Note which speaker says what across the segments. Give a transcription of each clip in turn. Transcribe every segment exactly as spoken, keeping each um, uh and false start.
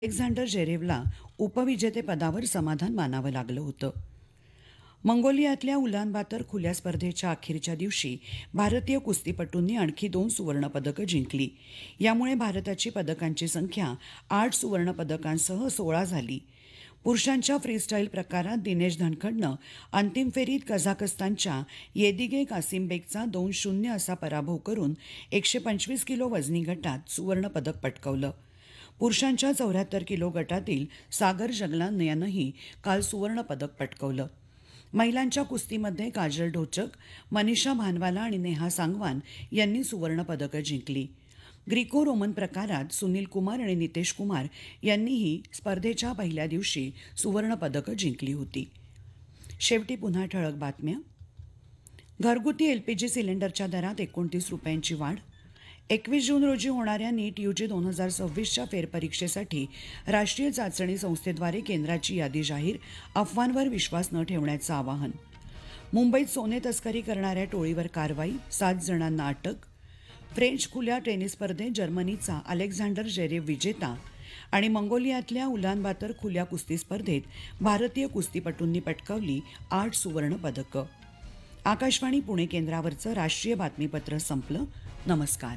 Speaker 1: Alexander जेरेवला उपविजेतेपदावर समाधान मानावं लागलं होतं. मंगोलियातल्या उलानबातर खुल्या स्पर्धेच्या अखेरच्या दिवशी भारतीय कुस्तीपटूंनी आणखी दोन सुवर्णपदकं जिंकली. यामुळे भारताची पदकांची संख्या आठ सुवर्णपदकांसह सोळा झाली. पुरुषांच्या फ्रीस्टाईल प्रकारात दिनेश धनखडनं अंतिम फेरीत कझाकस्तानच्या येदिगे कासिमबेकचा दोन शून्य असा पराभव करून एकशे पंचवीस किलो वजनी गटात सुवर्णपदक पटकावलं. पुरुषांच्या चौऱ्याहत्तर किलो गटातील सागर जगलान यानंही काल सुवर्णपदक पटकावलं. महिलांच्या कुस्तीमध्ये काजल ढोचक, मनीषा भानवाला आणि नेहा सांगवान यांनी सुवर्णपदकं जिंकली. ग्रीको रोमन प्रकारात सुनील कुमार आणि नितेश कुमार यांनीही स्पर्धेच्या पहिल्या दिवशी सुवर्णपदकं जिंकली होती. शेवटी पुन्हा ठळक बातम्या. घरगुती एलपीजी सिलेंडरच्या दरात एकोणतीस रुपयांची वाढ. एकवीस जून रोजी होणाऱ्या नीट यूजी दोन हजार सव्वीसच्या फेरपरीक्षेसाठी राष्ट्रीय चाचणी संस्थेद्वारे केंद्राची यादी जाहीर, अफवांवर विश्वास न ठेवण्याचं आवाहन. मुंबईत सोने तस्करी करणाऱ्या टोळीवर कारवाई, सात जणांना अटक. फ्रेंच खुल्या टेनिस स्पर्धेत जर्मनीचा अलेक्झांडर जेरेव विजेता आणि मंगोलियातल्या उलानबातर खुल्या कुस्ती स्पर्धेत भारतीय कुस्तीपटूंनी पटकावली आठ सुवर्ण पदकं. आकाशवाणी पुणे केंद्रावरचं राष्ट्रीय बातमीपत्र संपलं. नमस्कार.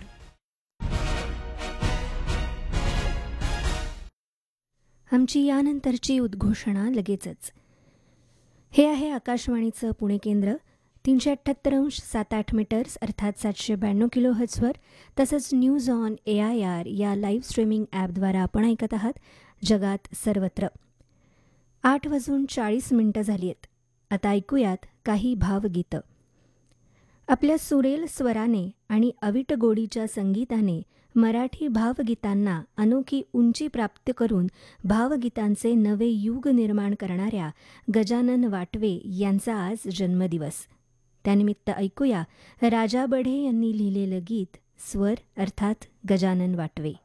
Speaker 2: आमची यानंतरची उद्घोषणा लगेचच. हे आहे आकाशवाणीचं पुणे केंद्र. तीनशे अठ्ठ्याहत्तर अंश सात आठ मीटर्स अर्थात सातशे ब्याण्णव किलो हर्ट्झवर, तसंच news on A I R या लाईव्ह स्ट्रीमिंग ॲपद्वारा आपण ऐकत आहात जगात सर्वत्र. आठ वाजून चाळीस मिनिटं झाली आहेत. आता ऐकूयात काही भावगीतं. आपल्या सुरेल स्वराने आणि अविट गोडीच्या संगीताने मराठी भावगीतांना अनोखी उंची प्राप्त करून भावगीतांचे नवे युग निर्माण करणाऱ्या गजानन वाटवे यांचा आज जन्मदिवस. त्यानिमित्त ऐकूया राजा बढे यांनी लिहिलेलं गीत, स्वर अर्थात गजानन वाटवे.